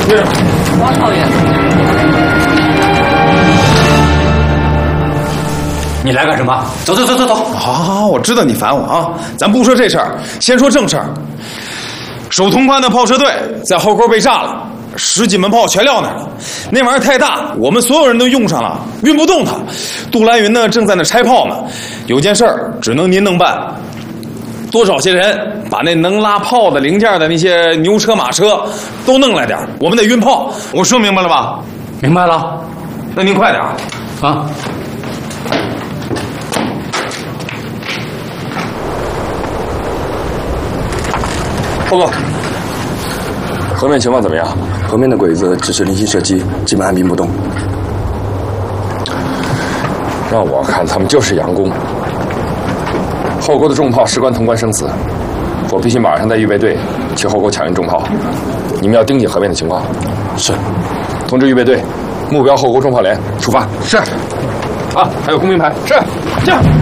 是， 王少爷，你来干什么？走。 好，我知道你烦我啊，咱不说这事儿，先说正事儿。守潼关的炮车队在后沟被炸了，10几门炮全撂那儿了。那玩意儿太大，我们所有人都用上了，运不动它。杜兰云呢，正在那拆炮呢。有件事儿只能您能办，多找些人，把那能拉炮的零件的那些牛车马车都弄来点，我们得运炮。我说明白了吧？ 明白了。 那您快点啊！ 报告，河面情况怎么样？河面的鬼子只是零星射击，基本按兵不动。让我看，他们就是佯攻。后沟的重炮事关潼关生死，我必须马上带预备队去后沟抢运重炮。你们要盯紧河面的情况。是。通知预备队，目标后沟重炮连，出发。是。啊，还有工兵排。是。这样。